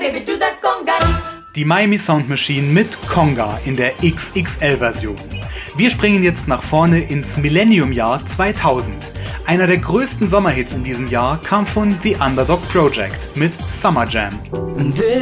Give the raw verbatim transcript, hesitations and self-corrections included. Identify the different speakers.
Speaker 1: Die Miami Sound Machine mit Conga in der X X L-Version. Wir springen jetzt nach vorne ins Millennium-Jahr zweitausend. Einer der größten Sommerhits in diesem Jahr kam von The Underdog Project mit Summer Jam.